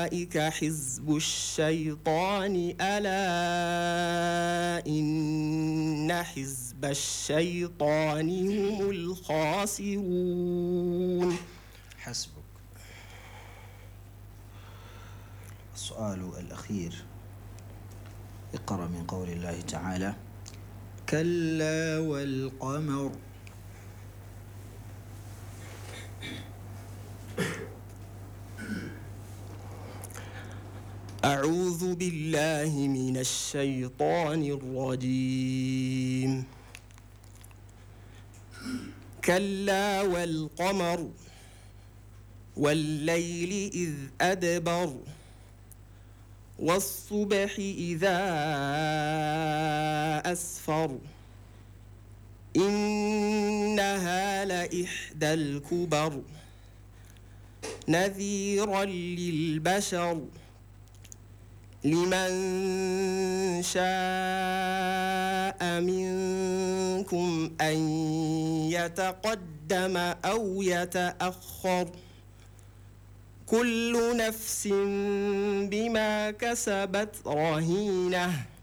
أولئك حزب الشيطان ألا إن حزب الشيطان هم الخاسرون. حسبك. السؤال الأخير، اقرأ من قول الله تعالى: كلا والقمر. أعوذ بالله من الشيطان الرجيم. كلا والقمر والليل إذ أدبر والصبح إذا أسفر إنها لإحدى الكبر نذيرا للبشر لمن شاء منكم أن يتقدم أو يتأخر كل نفس بما كسبت رهينة